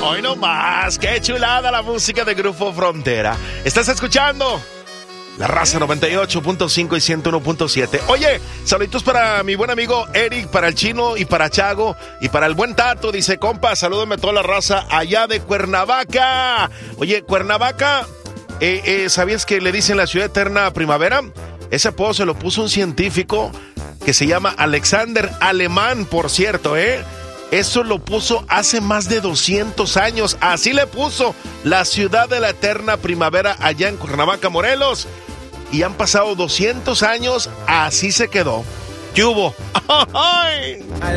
Hoy no más, qué chulada la música de Grupo Frontera. ¿Estás escuchando? La Raza 98.5 y 101.7. Oye, saluditos para mi buen amigo Eric, para el Chino y para Chago y para el buen Tato. Dice, compa, salúdame a toda la raza allá de Cuernavaca. Oye, Cuernavaca, ¿sabías que le dicen la ciudad eterna primavera? Ese apodo se lo puso un científico que se llama Alexander Alemán, por cierto, Eso lo puso hace más de 200 años. Así le puso la ciudad de la eterna primavera allá en Cuernavaca, Morelos. Y han pasado 200 años, así se quedó. ¿Qué hubo? ¡Ay!